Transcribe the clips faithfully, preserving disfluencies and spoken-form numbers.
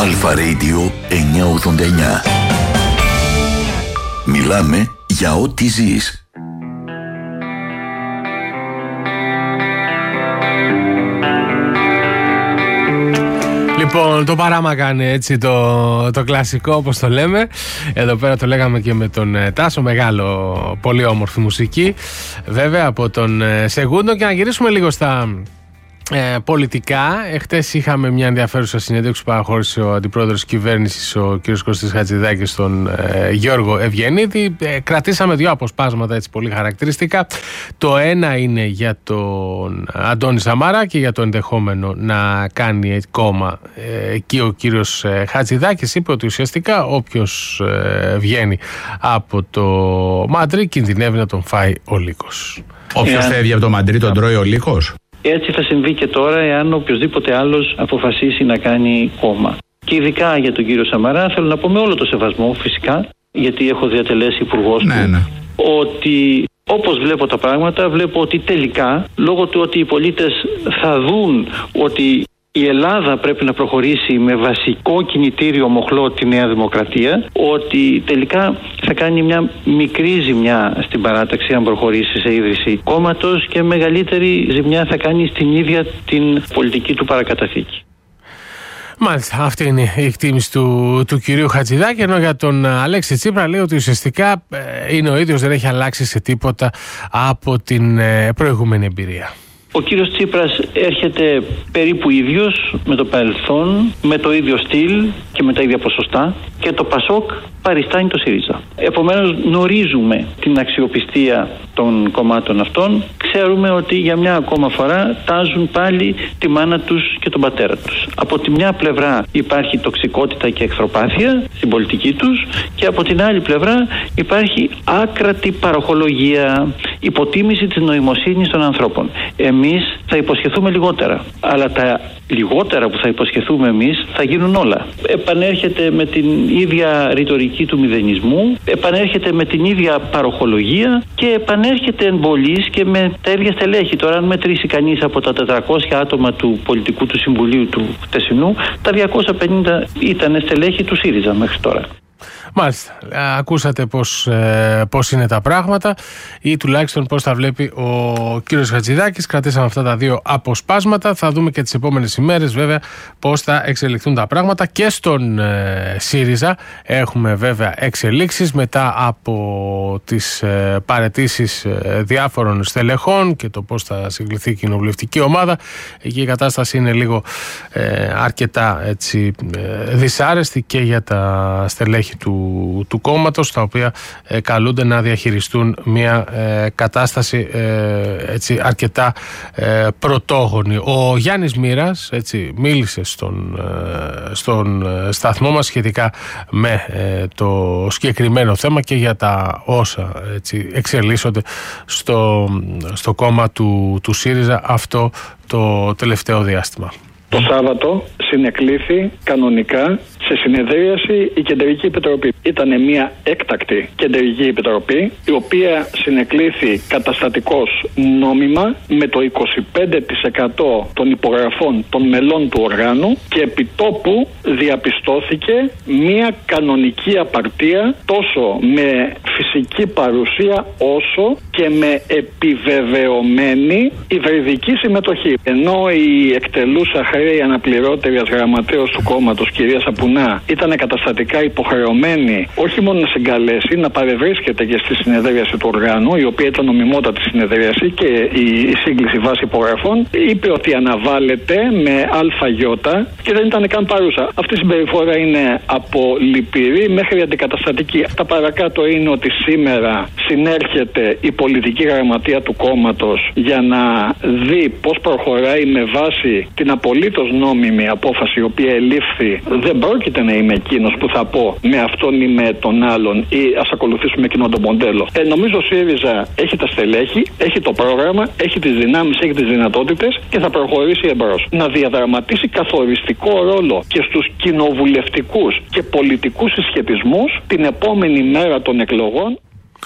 Αλφα Radio εννιακόσια ογδόντα εννιά. Μιλάμε για ό,τι ζεις. Λοιπόν, το παράμα κάνει έτσι το, το κλασικό, όπως το λέμε. Εδώ πέρα το λέγαμε και με τον Τάσο, μεγάλο, πολύ όμορφη μουσική, βέβαια, από τον Σεγούντο. Και να γυρίσουμε λίγο στα ε, πολιτικά. Εχθές είχαμε μια ενδιαφέρουσα συνέντευξη που παραχώρησε ο αντιπρόεδρος της κυβέρνησης, ο κ. Κώστας Χατζηδάκης, στον ε, Γιώργο Ευγενίδη. Ε, κρατήσαμε δύο αποσπάσματα έτσι πολύ χαρακτηριστικά. Το ένα είναι για τον Αντώνη Σαμαρά και για το ενδεχόμενο να κάνει κόμμα ε, εκεί ο κύριος ε, Χατζηδάκης. Είπε ότι ουσιαστικά όποιος ε, βγαίνει από το Μαντρί κινδυνεύει να τον φάει ο λύκος. Όποιος φεύγει από το Μαντρί τον τρώει ο λύκος. Έτσι θα συμβεί και τώρα, εάν οποιοδήποτε άλλος αποφασίσει να κάνει κόμμα. Και ειδικά για τον κύριο Σαμαρά, θέλω να πω με όλο το σεβασμό, φυσικά, γιατί έχω διατελέσει υπουργός ναι, του, ναι. ότι όπως βλέπω τα πράγματα, βλέπω ότι τελικά, λόγω του ότι οι πολίτες θα δουν ότι η Ελλάδα πρέπει να προχωρήσει με βασικό κινητήριο μοχλό τη Νέα Δημοκρατία, ότι τελικά θα κάνει μια μικρή ζημιά στην παράταξη αν προχωρήσει σε ίδρυση κόμματος και μεγαλύτερη ζημιά θα κάνει στην ίδια την πολιτική του παρακαταθήκη. Μάλιστα, αυτή είναι η εκτίμηση του, του κυρίου Χατζηδάκη, ενώ για τον Αλέξη Τσίπρα λέει ότι ουσιαστικά ε, είναι ο ίδιος, δεν έχει αλλάξει σε τίποτα από την ε, προηγούμενη εμπειρία. Ο κύριος Τσίπρας έρχεται περίπου ίδιος με το παρελθόν, με το ίδιο στυλ και με τα ίδια ποσοστά, και το Πασόκ παριστάνει το ΣΥΡΙΖΑ. Επομένως γνωρίζουμε την αξιοπιστία των κομμάτων αυτών. Ξέρουμε ότι για μια ακόμα φορά τάζουν πάλι τη μάνα τους και τον πατέρα τους. Από τη μια πλευρά υπάρχει τοξικότητα και εχθροπάθεια στην πολιτική τους, και από την άλλη πλευρά υπάρχει άκρατη παροχολογία, υποτίμηση της νοημοσύνης των ανθρώπων. Εμείς θα υποσχεθούμε λιγότερα, αλλά τα λιγότερα που θα υποσχεθούμε εμείς θα γίνουν όλα. Επανέρχεται με την ίδια ρητορική του μηδενισμού, επανέρχεται με την ίδια παροχολογία και επανέρχεται εν πολλοίς και με τα ίδια στελέχη. Τώρα, αν μετρήσει κανείς από τα τετρακόσια άτομα του πολιτικού του συμβουλίου του χτεσινού, τα διακόσια πενήντα ήταν στελέχη του ΣΥΡΙΖΑ μέχρι τώρα. Μάλιστα. Ακούσατε πώς, ε, πώς είναι τα πράγματα, ή τουλάχιστον πώς τα βλέπει ο κύριος Χατζηδάκης. Κρατήσαμε αυτά τα δύο αποσπάσματα. Θα δούμε και τις επόμενες ημέρες βέβαια πώς θα εξελιχθούν τα πράγματα. Και στον ε, ΣΥΡΙΖΑ έχουμε βέβαια εξελίξεις μετά από τις ε, παραιτήσεις ε, διάφορων στελεχών και το πώς θα συγκληθεί η κοινοβουλευτική ομάδα. Εκεί η κατάσταση είναι λίγο ε, αρκετά έτσι, ε, δυσάρεστη και για τα στελέχη του του, του κόμματος, τα οποία ε, καλούνται να διαχειριστούν μια ε, κατάσταση ε, έτσι, αρκετά ε, πρωτόγονη. Ο Γιάννης Μοίρας έτσι, μίλησε στον, ε, στον σταθμό μας σχετικά με ε, το συγκεκριμένο θέμα και για τα όσα έτσι, εξελίσσονται στο, στο κόμμα του, του ΣΥΡΙΖΑ αυτό το τελευταίο διάστημα. Το Σάββατο συνεκλήθη κανονικά σε συνεδρίαση η Κεντρική Επιτροπή. Ήταν μια έκτακτη Κεντρική Επιτροπή, η οποία συνεκλήθη καταστατικώς νόμιμα με το είκοσι πέντε τοις εκατό των υπογραφών των μελών του οργάνου, και επιτόπου διαπιστώθηκε μια κανονική απαρτία τόσο με φυσική παρουσία όσο και με επιβεβαιωμένη υβριδική συμμετοχή. Ενώ η εκτελούσα χρέη αναπληρώτριας γραμματέως του κόμματος, κυρία Σαπουνά, ήταν καταστατικά υποχρεωμένη όχι μόνο να συγκαλέσει, να παρευρίσκεται και στη συνεδρίαση του οργάνου, η οποία ήταν νομιμότατη συνεδρίαση και η σύγκληση βάση υπογραφών, είπε ότι αναβάλλεται με αλφαγιώτα και δεν ήταν καν παρούσα. Αυτή η συμπεριφορά είναι από λυπηρή μέχρι αντικαταστατική. Τα παρακάτω είναι ότι σήμερα συνέρχεται η πολιτική γραμματεία του κόμματος για να δει πώς προχωράει με βάση την απολύτως νόμιμη απόφαση η οποία ελήφθη. Δεν πρόκειται να είμαι εκείνος που θα πω με αυτόν ή με τον άλλον ή ας ακολουθήσουμε εκείνο το μοντέλο. Ε, νομίζω ο ΣΥΡΙΖΑ έχει τα στελέχη, έχει το πρόγραμμα, έχει τις δυνάμεις, έχει τις δυνατότητες και θα προχωρήσει εμπρός. Να διαδραματίσει καθοριστικό ρόλο και στους κοινοβουλευτικούς και πολιτικούς συσχετισμούς την επόμενη μέρα των εκλογών.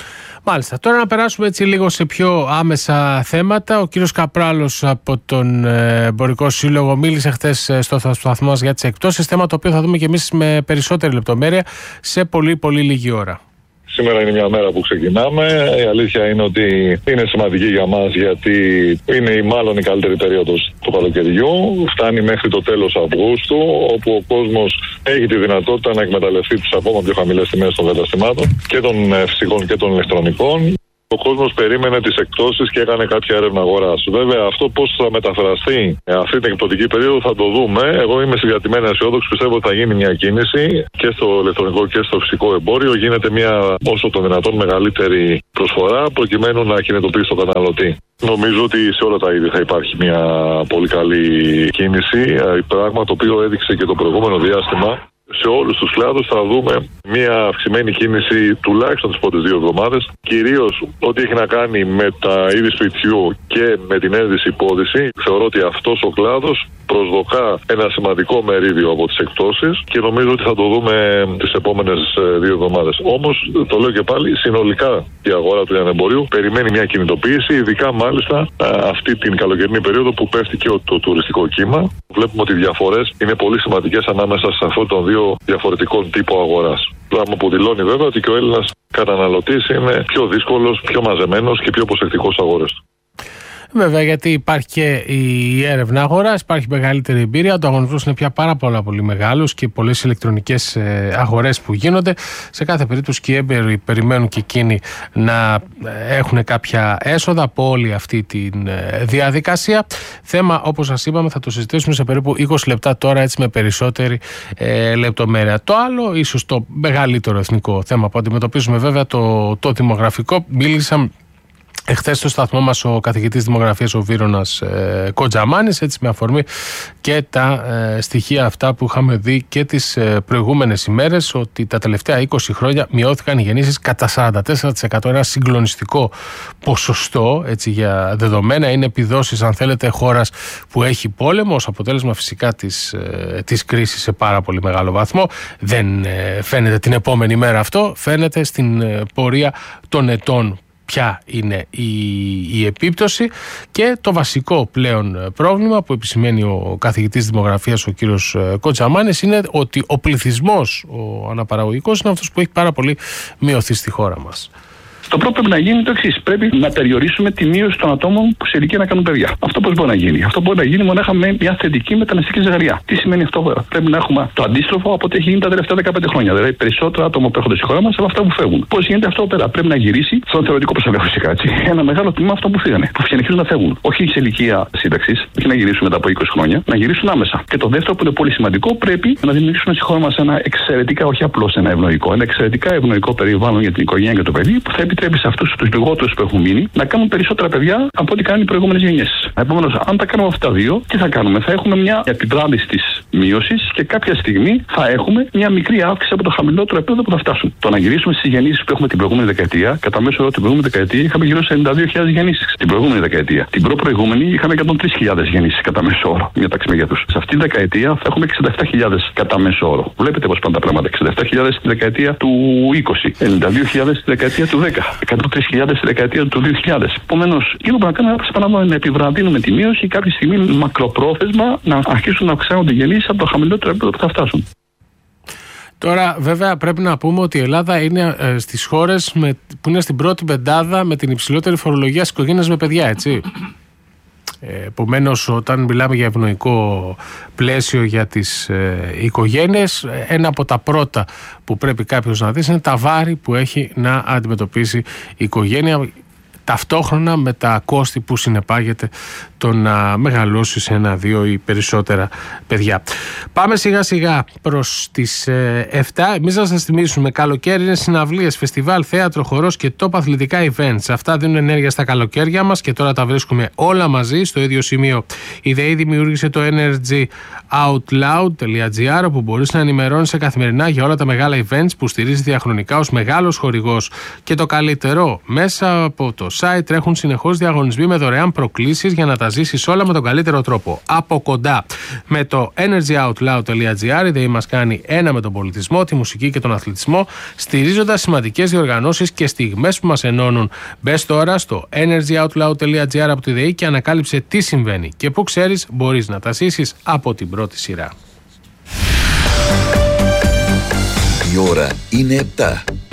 Μάλιστα. Τώρα να περάσουμε έτσι λίγο σε πιο άμεσα θέματα. Ο κύριος Καπράλος από τον Εμπορικό Σύλλογο μίλησε χθες στο σταθμό μας για τις εκπτώσεις, θέμα το οποίο θα δούμε και εμείς με περισσότερη λεπτομέρεια σε πολύ πολύ λίγη ώρα. Σήμερα είναι μια μέρα που ξεκινάμε. Η αλήθεια είναι ότι είναι σημαντική για μας, γιατί είναι η μάλλον η καλύτερη περίοδος του καλοκαιριού. Φτάνει μέχρι το τέλος Αυγούστου, όπου ο κόσμος έχει τη δυνατότητα να εκμεταλλευτεί τις ακόμα πιο χαμηλές τιμές των καταστημάτων και των φυσικών και των ηλεκτρονικών. Ο κόσμος περίμενε τις εκπτώσεις και έκανε κάποια έρευνα αγοράς. Βέβαια, αυτό πώς θα μεταφραστεί αυτή την εκπτωτική περίοδο θα το δούμε. Εγώ είμαι συγκρατημένη αισιόδοξη. Πιστεύω ότι θα γίνει μια κίνηση και στο ηλεκτρονικό και στο φυσικό εμπόριο. Γίνεται μια όσο το δυνατόν μεγαλύτερη προσφορά προκειμένου να κινητοποιήσει τον καταναλωτή. Νομίζω ότι σε όλα τα είδη θα υπάρχει μια πολύ καλή κίνηση. Πράγμα το οποίο έδειξε και το προηγούμενο διάστημα. Σε όλους τους κλάδους θα δούμε μια αυξημένη κίνηση τουλάχιστον τις πρώτες δύο εβδομάδες. Κυρίως ό,τι έχει να κάνει με τα είδη σπιτιού και με την ένδυση υπόδηση. Θεωρώ ότι αυτός ο κλάδος προσδοκά ένα σημαντικό μερίδιο από τις εκπτώσεις και νομίζω ότι θα το δούμε τις επόμενες δύο εβδομάδες. Όμως, το λέω και πάλι, συνολικά η αγορά του λιανεμπορίου περιμένει μια κινητοποίηση, ειδικά μάλιστα αυτή την καλοκαιρινή περίοδο που πέφτει και το τουριστικό κύμα. Βλέπουμε ότι οι διαφορές είναι πολύ σημαντικές ανάμεσα σε αυτών των δύο διαφορετικών τύπων αγοράς. Πράγμα που δηλώνει βέβαια ότι και ο Έλληνας καταναλωτής είναι πιο δύσκολος, πιο μαζεμένος και πιο προσεκτικός στις αγορές του. Βέβαια, γιατί υπάρχει και η έρευνα αγοράς, υπάρχει μεγαλύτερη εμπειρία. Ο ανταγωνισμός είναι πια πάρα πολλά πολύ μεγάλος και πολλές ηλεκτρονικές αγορές που γίνονται. Σε κάθε περίπτωση και οι έμπειροι περιμένουν και εκείνοι να έχουν κάποια έσοδα από όλη αυτή τη διαδικασία. Θέμα, όπως σας είπαμε, θα το συζητήσουμε σε περίπου είκοσι λεπτά τώρα, έτσι με περισσότερη ε, λεπτομέρεια. Το άλλο, ίσως το μεγαλύτερο εθνικό θέμα που αντιμετωπίζουμε, βέβαια, το, το δημογραφικό. Μίλησα εχθές στο σταθμό μας ο καθηγητής δημογραφίας ο Βίρονας ε, Κοντζαμάνης, έτσι με αφορμή και τα ε, στοιχεία αυτά που είχαμε δει και τις ε, προηγούμενες ημέρες, ότι τα τελευταία είκοσι χρόνια μειώθηκαν οι γεννήσεις κατά σαράντα τέσσερα τοις εκατό, ένα συγκλονιστικό ποσοστό, έτσι, για δεδομένα. Είναι επιδόσεις, αν θέλετε, χώρας που έχει πόλεμο, ως αποτέλεσμα φυσικά της, ε, της κρίσης σε πάρα πολύ μεγάλο βαθμό. Δεν ε, φαίνεται την επόμενη μέρα αυτό, φαίνεται στην ε, πορεία των ετών ποια είναι η, η επίπτωση. Και το βασικό πλέον πρόβλημα που επισημαίνει ο καθηγητής δημογραφίας ο κύριος Κοντζαμάνης είναι ότι ο πληθυσμός, ο αναπαραγωγικός, είναι αυτός που έχει πάρα πολύ μειωθεί στη χώρα μας. Το πρώτο πρέπει να γίνει το εξής. Πρέπει να περιορίσουμε τη μείωση των ατόμων που σε ηλικία να κάνουν παιδιά. Αυτό πώς μπορεί να γίνει? Αυτό μπορεί να γίνει μονάχα με μια θετική μεταναστευτική ζευγαριά. Τι σημαίνει αυτό? Πρέπει να έχουμε το αντίστροφο από ό,τι έχει γίνει τα τελευταία δεκαπέντε χρόνια. Δηλαδή περισσότερα άτομα που έρχονται στη χώρα μας από αυτά που φεύγουν. Πώς γίνεται αυτό πέρα? Πρέπει να γυρίσει στον θεωρητικό προσωπικό φυσικά, έτσι, ένα μεγάλο τμήμα αυτών που φύγανε. Που συνεχίζουν να φεύγουν. Όχι σε ηλικία σύνταξης, όχι να γυρίσουν μετά από είκοσι χρόνια, να γυρίσουν άμεσα. Και το δεύτερο που είναι πολύ σημαντικό, πρέπει να δημιουργήσουμε στη χώρα μας ένα εξαιρετικά, όχι απλώς ένα ευνοϊκό, ένα εξαιρετικά ευνοϊκό περιβάλλον για την οικογένεια και το παιδί, που θα επιτρέπει σε αυτούς τους λιγότερους που έχουν μείνει να κάνουν περισσότερα παιδιά από ό,τι κάνουν οι προηγούμενες γενιές. Επομένως, αν τα κάνουμε αυτά τα δύο, τι θα κάνουμε? Θα έχουμε μια επιβράδυση της μείωσης και κάποια στιγμή θα έχουμε μια μικρή αύξηση από το χαμηλότερο επίπεδο που θα φτάσουν. Το να γυρίσουμε στις γεννήσεις που έχουμε την προηγούμενη δεκαετία, κατά μέσο όρο την προηγούμενη δεκαετία είχαμε γύρω σε ενενήντα δύο χιλιάδες γεννήσεις. Την προηγούμενη δεκαετία. Την προ-προηγούμενη είχαμε εκατόν τρεις χιλιάδες γεννήσεις κατά μέσο όρο, μια τάξη μεγέθους. Σε αυτή τη δεκαετία θα έχουμε εξήντα επτά χιλιάδες κατά μέσο όρο. Βλέπετε πώς πάνε τα πράγματα. εξήντα επτά χιλιάδες στη δεκαετία του είκοσι, ενενήντα δύο χιλιάδες στη δεκαετία του δέκα, εκατόν τρεις χιλιάδες στη δεκαετία του δύο χιλιάδες. Επομένως, εκείνο που να κάνουμε είναι να επιβραδύνουμε τη μείωση και κάποια στιγμή μακροπρόθεσμα να αρχίσουν να αυξάνονται οι γεννήσεις από το χαμηλότερο επίπεδο που θα φτάσουν. Τώρα, βέβαια, πρέπει να πούμε ότι η Ελλάδα είναι ε, στις χώρες με, που είναι στην πρώτη πεντάδα με την υψηλότερη φορολογία στις οικογένειες με παιδιά, έτσι. Επομένως, όταν μιλάμε για ευνοϊκό πλαίσιο για τις ε, οικογένειες, ένα από τα πρώτα που πρέπει κάποιος να δει είναι τα βάρη που έχει να αντιμετωπίσει η οικογένεια, ταυτόχρονα με τα κόστη που συνεπάγεται το να μεγαλώσει σε ένα, δύο ή περισσότερα παιδιά. Πάμε σιγά σιγά προς τις ε, επτά. Εμείς να σας θυμίσουμε, καλοκαίρι είναι συναυλίες, φεστιβάλ, θέατρο, χορός και top αθλητικά events. Αυτά δίνουν ενέργεια στα καλοκαίρια μας και τώρα τα βρίσκουμε όλα μαζί στο ίδιο σημείο. Η ΔΕΗ δημιούργησε το energy out loud τελεία τζι άρ, όπου μπορείς να ενημερώνεσαι καθημερινά για όλα τα μεγάλα events που στηρίζει διαχρονικά ως μεγάλος χορηγός. Και το καλύτερο, μέσα από το site τρέχουν συνεχώς διαγωνισμοί με δωρεάν προκλήσεις για να τα ζήσεις όλα με τον καλύτερο τρόπο. Από κοντά. Με το energyoutloud.gr η ΔΕΗ μας κάνει ένα με τον πολιτισμό, τη μουσική και τον αθλητισμό, στηρίζοντας σημαντικές διοργανώσεις και στιγμές που μας ενώνουν. Μπες τώρα στο energyoutloud.gr από τη ΔΕΗ και ανακάλυψε τι συμβαίνει. Και που ξέρεις, μπορείς να τα ζήσεις από την πρώτη σειρά. Η ώρα είναι επτά.